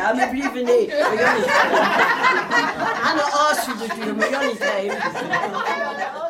Ja, wir blijven niet. We gaan niet. Aan de as, we gaan niet heen.